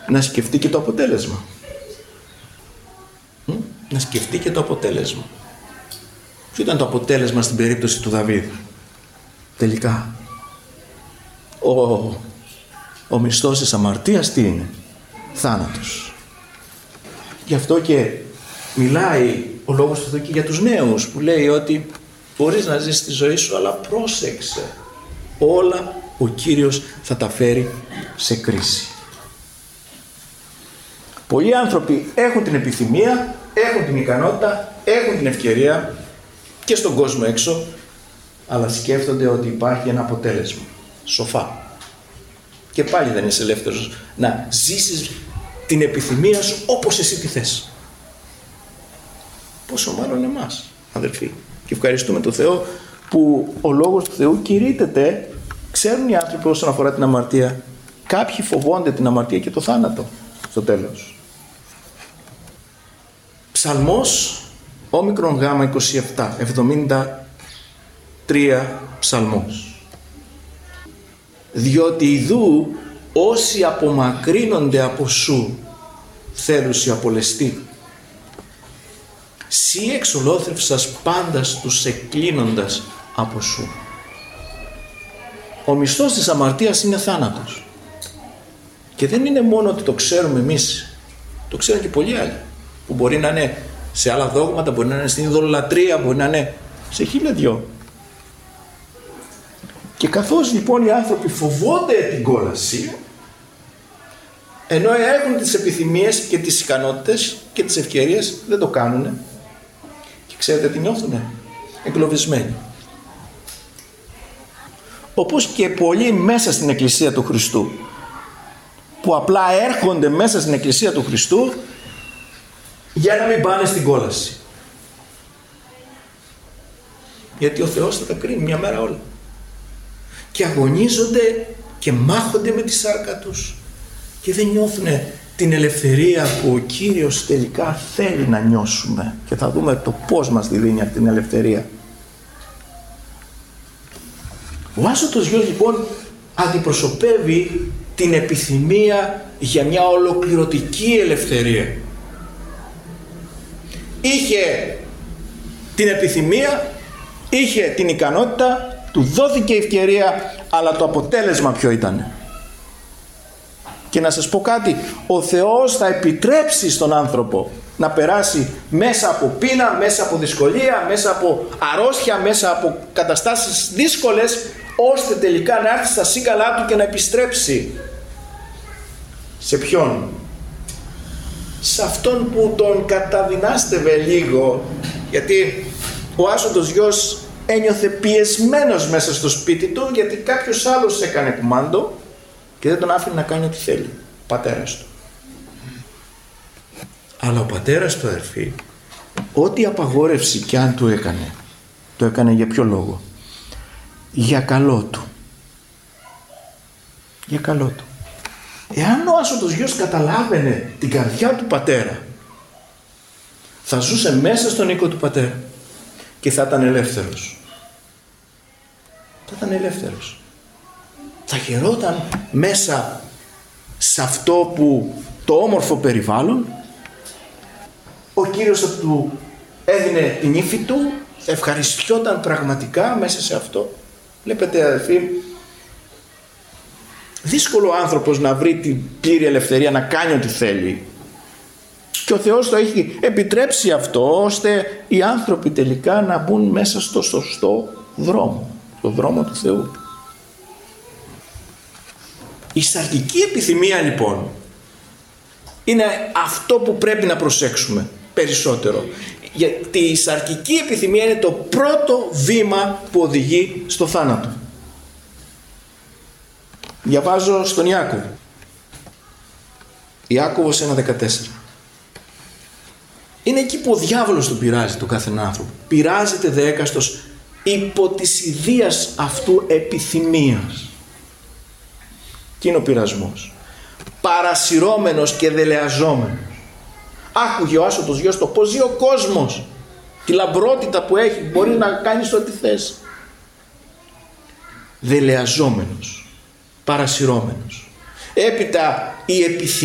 να σκεφτεί και το αποτέλεσμα. Να σκεφτεί και το αποτέλεσμα. Ποιο ήταν το αποτέλεσμα στην περίπτωση του Δαβίδ? Τελικά ο μισθός της αμαρτίας τι είναι? Θάνατος. Γι' αυτό και μιλάει ο Λόγος του Θεού και για τους νέους, που λέει ότι μπορείς να ζήσεις τη ζωή σου, αλλά πρόσεξε, όλα ο Κύριος θα τα φέρει σε κρίση. Πολλοί άνθρωποι έχουν την επιθυμία, έχουν την ικανότητα, έχουν την ευκαιρία και στον κόσμο έξω, αλλά σκέφτονται ότι υπάρχει ένα αποτέλεσμα. Σοφά. Και πάλι δεν είσαι ελεύθερος να ζήσεις την επιθυμία σου όπως εσύ τη θες. Πόσο μάλλον εμάς, αδελφοί. Και ευχαριστούμε τον Θεό που ο Λόγος του Θεού κηρύττεται. Ξέρουν οι άνθρωποι όσον αφορά την αμαρτία. Κάποιοι φοβόνται την αμαρτία και το θάνατο στο τέλος. Ψαλμός όμικρον γάμα 27, 73 ψαλμός. Διότι ιδού όσοι απομακρύνονται από σου θέλουσι απολεστεί. Σύ εξολόθρευσας πάντας τους εκκλίνοντας από σου. Ο μισθός της αμαρτίας είναι θάνατος. Και δεν είναι μόνο ότι το ξέρουμε εμείς, το ξέρουν και πολλοί άλλοι, που μπορεί να είναι σε άλλα δόγματα, μπορεί να είναι στην ειδωλολατρία, μπορεί να είναι σε χίλια δυο. Και καθώς λοιπόν οι άνθρωποι φοβόνται την κόλαση, ενώ έχουν τις επιθυμίες και τις ικανότητες και τις ευκαιρίες, δεν το κάνουνε. Και ξέρετε τι νιώθουνε? Εγκλωβισμένοι. Όπως και πολλοί μέσα στην Εκκλησία του Χριστού, που απλά έρχονται μέσα στην Εκκλησία του Χριστού για να μην πάνε στην κόλαση. Γιατί ο Θεός θα τα κρίνει μια μέρα όλα. Και αγωνίζονται και μάχονται με τη σάρκα τους και δεν νιώθουν την ελευθερία που ο Κύριος τελικά θέλει να νιώσουμε, και θα δούμε το πώς μας τη δίνει αυτή την ελευθερία. Ο άσωτος γιος λοιπόν αντιπροσωπεύει την επιθυμία για μια ολοκληρωτική ελευθερία. Είχε την επιθυμία, είχε την ικανότητα, του δόθηκε η ευκαιρία, αλλά το αποτέλεσμα ποιο ήταν? Και να σας πω κάτι, ο Θεός θα επιτρέψει στον άνθρωπο να περάσει μέσα από πείνα, μέσα από δυσκολία, μέσα από αρρώστια, μέσα από καταστάσεις δύσκολες, ώστε τελικά να έρθει στα σύγκαλά του και να επιστρέψει. Σε ποιον? Σε αυτόν που τον καταδυνάστευε λίγο, γιατί ο άσωτος γιος ένιωθε πιεσμένος μέσα στο σπίτι του, γιατί κάποιος άλλος έκανε κουμάντο και δεν τον άφηνε να κάνει ό,τι θέλει. Ο πατέρας του. Αλλά ο πατέρας του, αδερφοί, ό,τι απαγόρευση κι αν του έκανε, το έκανε για ποιο λόγο? Για καλό του. Για καλό του. Εάν ο άσωτος γιος καταλάβαινε την καρδιά του πατέρα, θα ζούσε μέσα στον οίκο του πατέρα και θα ήταν ελεύθερος. Θα ήταν ελεύθερος. Θα χαιρόταν μέσα σε αυτό που το όμορφο περιβάλλον. Ο Κύριος θα του έδινε την ύφη του, θα ευχαριστιόταν πραγματικά μέσα σε αυτό. Βλέπετε, αδελφοί, δύσκολο άνθρωπος να βρει την πλήρη ελευθερία να κάνει ό,τι θέλει. Και ο Θεός το έχει επιτρέψει αυτό, ώστε οι άνθρωποι τελικά να μπουν μέσα στο σωστό δρόμο, το δρόμο του Θεού. Η σαρκική επιθυμία λοιπόν είναι αυτό που πρέπει να προσέξουμε περισσότερο. Γιατί η σαρκική επιθυμία είναι το πρώτο βήμα που οδηγεί στο θάνατο. Διαβάζω στον Ιάκωβο. Ιάκωβος 1:14. Είναι εκεί που ο διάβολος του πειράζει τον κάθε άνθρωπο. Πειράζεται δε έκαστος υπό της ιδείας αυτού επιθυμίας. Τι είναι ο πειρασμός? Παρασυρώμενος και δελεαζόμενος. Άκουγε ο άσωτος γιος το πώς ζει ο κόσμος, τη λαμπρότητα που έχει, μπορεί να κάνεις ό,τι θες. Δελεαζόμενος, παρασυρώμενος. Έπειτα η επιθυμία